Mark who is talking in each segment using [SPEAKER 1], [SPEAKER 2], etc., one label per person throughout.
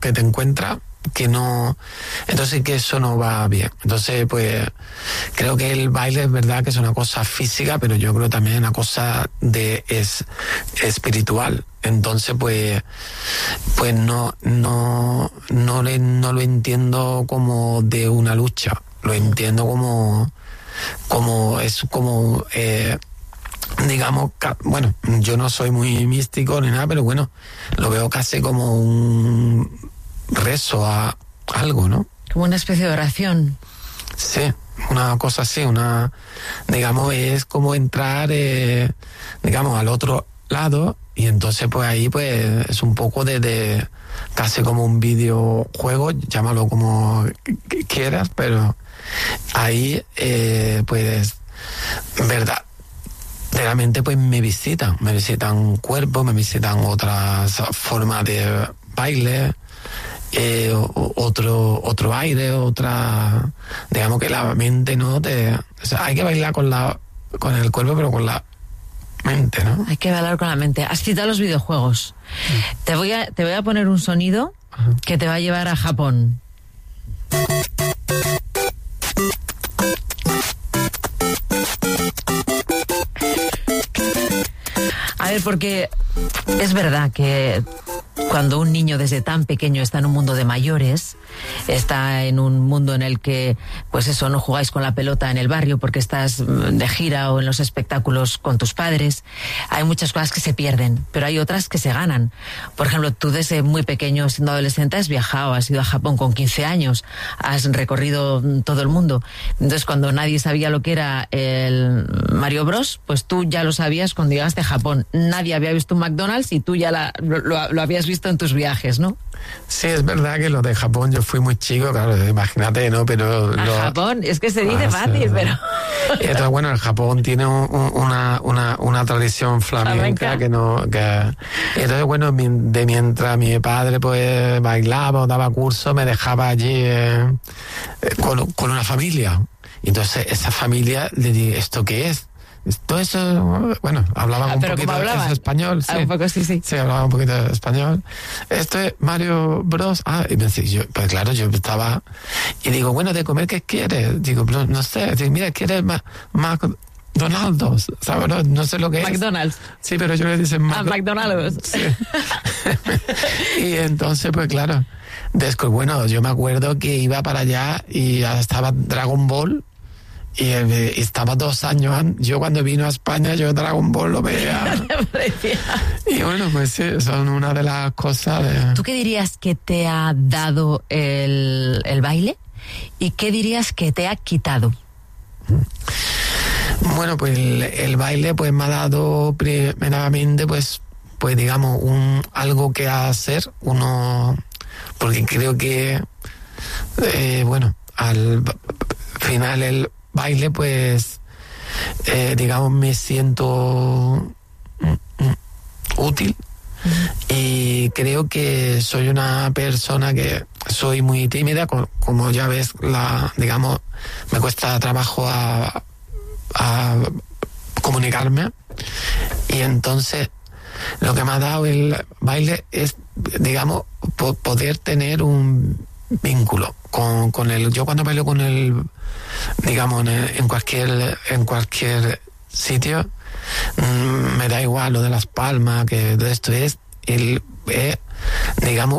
[SPEAKER 1] que te encuentras que no, entonces que eso no va bien. Entonces pues creo que el baile es verdad que es una cosa física, pero yo creo también una cosa es espiritual. Entonces pues no lo entiendo como de una lucha, lo entiendo como digamos, bueno, yo no soy muy místico ni nada, pero bueno, lo veo casi como un rezo a algo, ¿no?
[SPEAKER 2] Como una especie de oración.
[SPEAKER 1] Sí, una cosa así, digamos, es como entrar, digamos, al otro lado, y entonces pues ahí pues es un poco de casi como un videojuego, llámalo como quieras, pero ahí pues verdad, realmente pues me visitan cuerpos, me visitan otras formas de baile, otro aire, digamos que la mente no o sea, hay que bailar con el cuerpo, pero con la mente, ¿no?
[SPEAKER 2] Hay que bailar con la mente. Has citado los videojuegos. Te voy a poner un sonido que te va a llevar a Japón. A ver, porque es verdad que cuando un niño desde tan pequeño está en un mundo de mayores, está en un mundo en el que, pues eso, no jugáis con la pelota en el barrio porque estás de gira o en los espectáculos con tus padres, hay muchas cosas que se pierden, pero hay otras que se ganan. Por ejemplo, tú desde muy pequeño, siendo adolescente, has viajado, has ido a Japón con 15 años, has recorrido todo el mundo. Entonces, cuando nadie sabía lo que era el Mario Bros, pues tú ya lo sabías cuando llegaste a Japón. Nadie había visto un McDonald's y tú ya lo habías visto en tus viajes, ¿no?
[SPEAKER 1] Sí, es verdad que lo de Japón, yo fui muy chico, claro, imagínate, ¿no? Pero
[SPEAKER 2] Japón, es que se dice fácil, pero...
[SPEAKER 1] Entonces, bueno, el Japón tiene una tradición flamenca entonces, bueno, mientras mi padre pues bailaba o daba cursos, me dejaba allí con una familia. Entonces, esa familia le dije, ¿esto qué es? Todo eso, bueno, hablaba un poquito de español. Sí.
[SPEAKER 2] Un poco, sí.
[SPEAKER 1] Sí, hablaba un poquito de español. Esto es Mario Bros. Y me decía, pues claro, yo estaba... Y digo, bueno, ¿de comer qué quieres? Digo, no sé. Digo, mira, ¿quieres McDonald's? ¿Sabes? No sé lo que es.
[SPEAKER 2] McDonald's.
[SPEAKER 1] Sí, pero yo le dicen
[SPEAKER 2] McDonald's.
[SPEAKER 1] Sí. Y entonces, pues claro, después, bueno, yo me acuerdo que iba para allá y ya estaba Dragon Ball. Y estaba 2 años. Yo cuando vino a España, yo Dragon Ball lo veía. Y bueno, pues sí, son una de las cosas.
[SPEAKER 2] ¿Tú qué dirías que te ha dado el baile? ¿Y qué dirías que te ha quitado?
[SPEAKER 1] Bueno, pues el baile pues me ha dado primeramente pues digamos algo que hacer uno, porque creo que bueno, al final el baile pues digamos me siento útil, y creo que soy una persona que soy muy tímida, como ya ves, digamos, me cuesta trabajo a comunicarme, y entonces lo que me ha dado el baile es, digamos, poder tener un vínculo con el... Yo cuando bailo con el, digamos, en cualquier sitio, me da igual lo de las palmas, que de esto es digamos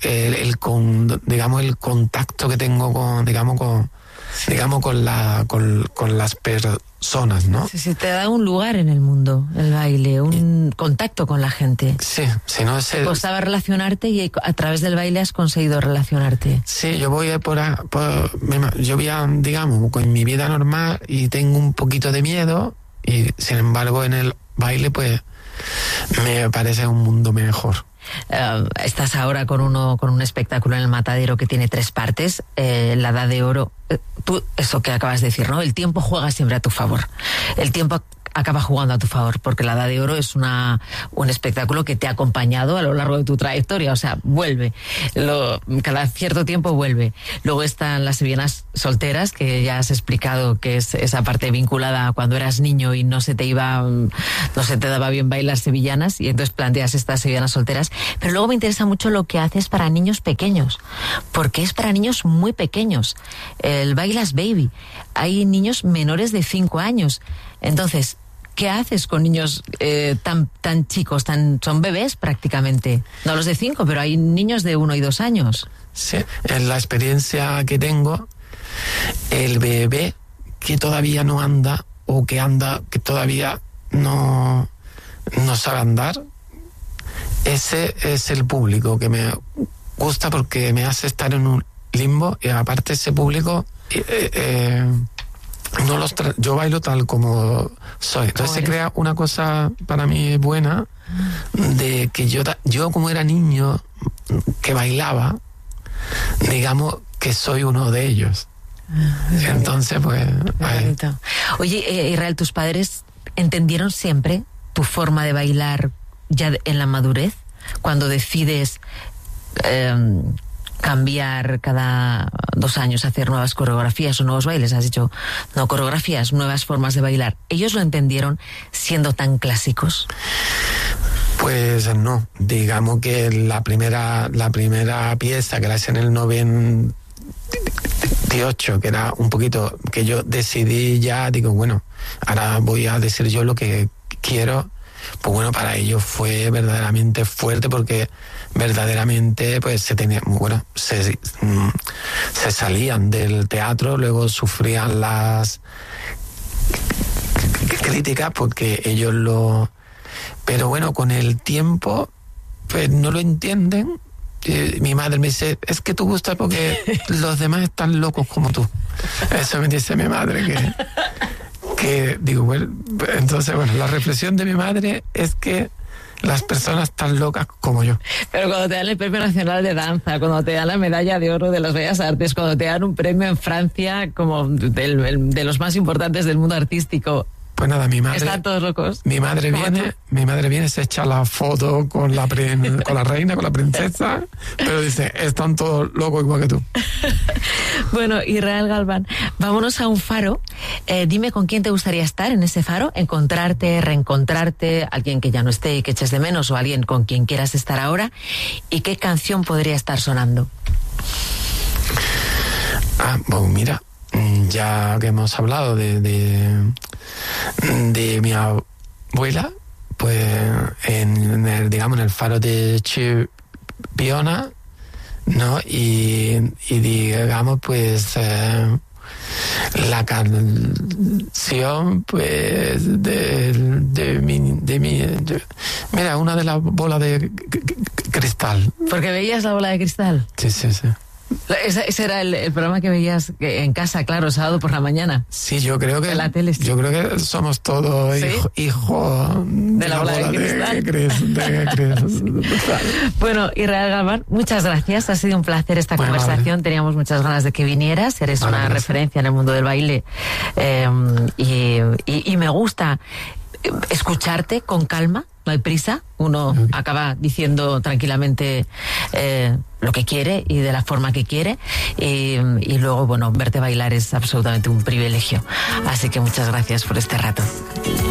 [SPEAKER 1] el contacto que tengo con las personas, ¿no?
[SPEAKER 2] Sí, te da un lugar en el mundo, el baile, un contacto con la gente.
[SPEAKER 1] Sí, si no
[SPEAKER 2] te costaba relacionarte y a través del baile has conseguido relacionarte.
[SPEAKER 1] Sí, yo voy yo voy digamos, con mi vida normal y tengo un poquito de miedo, y sin embargo en el baile pues me parece un mundo mejor.
[SPEAKER 2] Estás ahora con un espectáculo en el Matadero que tiene 3 partes, la Edad de Oro. Tú, eso que acabas de decir, ¿no? El tiempo juega siempre a tu favor. El tiempo acaba jugando a tu favor, porque la Edad de Oro es un espectáculo que te ha acompañado a lo largo de tu trayectoria, o sea, vuelve. Cada cierto tiempo vuelve. Luego están las sevillanas solteras, que ya has explicado que es esa parte vinculada a cuando eras niño y no se te daba bien bailar sevillanas, y entonces planteas estas sevillanas solteras. Pero luego me interesa mucho lo que haces para niños pequeños, porque es para niños muy pequeños. El Bailas Baby. Hay niños menores de 5 años. Entonces, ¿qué haces con niños tan chicos? Son bebés prácticamente. No los de 5, pero hay niños de 1 y 2 años.
[SPEAKER 1] Sí, en la experiencia que tengo, el bebé que todavía no anda, o que anda, que todavía no sabe andar, ese es el público que me gusta, porque me hace estar en un limbo, y aparte ese público yo bailo tal como soy. Entonces se crea una cosa para mí buena, de que yo como era niño que bailaba, digamos que soy uno de ellos. Entonces pues
[SPEAKER 2] Oye, Israel, ¿tus padres entendieron siempre tu forma de bailar ya en la madurez, cuando decides cambiar cada 2 años, hacer nuevas coreografías o nuevos bailes? Has dicho, no coreografías, nuevas formas de bailar. ¿Ellos lo entendieron siendo tan clásicos?
[SPEAKER 1] Pues no, digamos que la primera pieza, que la hice en el 98, que era un poquito que yo decidí ya, digo, bueno, ahora voy a decir yo lo que quiero. Pues bueno, para ellos fue verdaderamente fuerte, porque verdaderamente pues se salían del teatro, luego sufrían las críticas porque ellos pero bueno, con el tiempo pues no lo entienden. Mi madre me dice, es que tú gustas porque los demás están locos como tú. Eso me dice mi madre, que digo, bueno, entonces, bueno, la reflexión de mi madre es que las personas tan locas como yo.
[SPEAKER 2] Pero cuando te dan el Premio Nacional de Danza, cuando te dan la Medalla de Oro de las Bellas Artes, cuando te dan un premio en Francia como de los más importantes del mundo artístico,
[SPEAKER 1] pues nada, mi madre...
[SPEAKER 2] ¿Están todos locos?
[SPEAKER 1] Mi madre viene, se echa la foto con la reina, con la princesa, pero dice, están todos locos igual que tú.
[SPEAKER 2] Bueno, Israel Galván, vámonos a un faro. Dime con quién te gustaría estar en ese faro, encontrarte, reencontrarte, alguien que ya no esté y que eches de menos, o alguien con quien quieras estar ahora, y qué canción podría estar sonando.
[SPEAKER 1] Bueno, mira, ya que hemos hablado de mi abuela, pues en el faro de Chipiona, ¿no? Y digamos pues la canción pues mira, una de las bolas de cristal.
[SPEAKER 2] ¿Porque veías la bola de cristal?
[SPEAKER 1] Sí.
[SPEAKER 2] Ese era el programa que veías en casa, claro, sábado por la mañana.
[SPEAKER 1] Sí, yo creo que
[SPEAKER 2] en la tele, sí.
[SPEAKER 1] Yo creo que somos todos hijos
[SPEAKER 2] de la bola de cristal. Bueno, Israel Galván, muchas gracias. Ha sido un placer esta conversación. Vale. Teníamos muchas ganas de que vinieras. Eres una referencia en el mundo del baile, y me gusta escucharte con calma. No hay prisa, uno acaba diciendo tranquilamente lo que quiere y de la forma que quiere, y luego, bueno, verte bailar es absolutamente un privilegio. Así que muchas gracias por este rato.